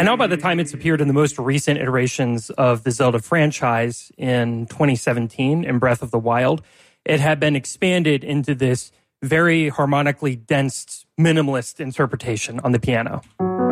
And now by the time it's appeared in the most recent iterations of the Zelda franchise in 2017 in Breath of the Wild, it had been expanded into this very harmonically dense, minimalist interpretation on the piano.